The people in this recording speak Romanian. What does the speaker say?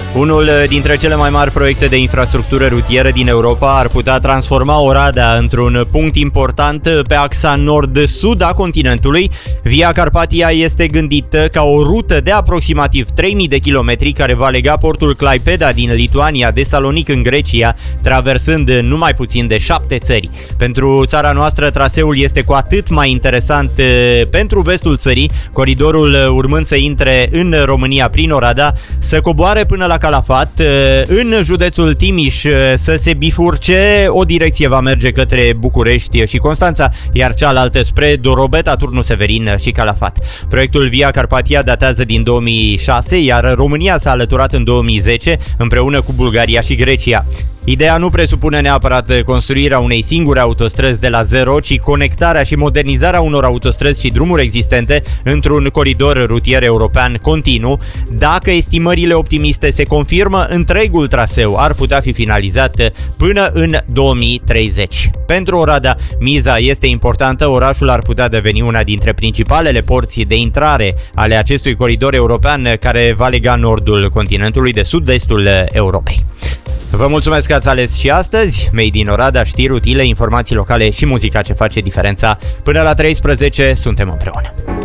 Unul dintre cele mai mari proiecte de infrastructură rutieră din Europa ar putea transforma Oradea într-un punct important pe axa nord-sud a continentului. Via Carpatia este gândită ca o rută de aproximativ 3000 de kilometri care va lega portul Klaipeda din Lituania de Salonic în Grecia, traversând numai puțin de 7 țări. Pentru țara noastră, traseul este cu atât mai interesant pentru vestul țării, coridorul urmând să intre în România prin Oradea, să coboare până la Calafat, în județul Timiș să se bifurce, o direcție va merge către București și Constanța, iar cealaltă spre Dorobeta, Turnu Severin și Calafat. Proiectul Via Carpatia datează din 2006, iar România s-a alăturat în 2010 împreună cu Bulgaria și Grecia. Ideea nu presupune neapărat construirea unei singure autostrăzi de la zero, ci conectarea și modernizarea unor autostrăzi și drumuri existente într-un coridor rutier european continuu. Dacă estimările optimiste se confirmă, întregul traseu ar putea fi finalizat până în 2030. Pentru Oradea, miza este importantă, orașul ar putea deveni una dintre principalele porți de intrare ale acestui coridor european care va lega nordul continentului de sud-estul Europei. Vă mulțumesc că ați ales și astăzi Made in Oradea, știri utile, informații locale și muzica ce face diferența. Până la 13 suntem împreună.